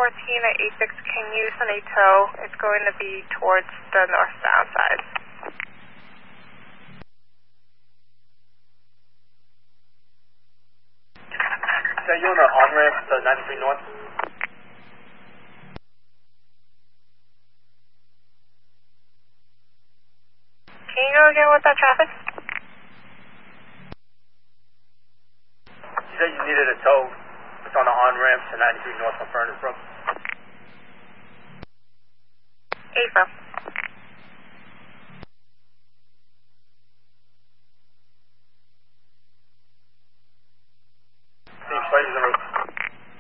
at 86, can you send a tow? It's going to be towards the northbound side. So you on the on-ramp to 93 North? Can you go again with that traffic? You said you needed a tow. It's on the on-ramp to 93 North from Furnace Brook.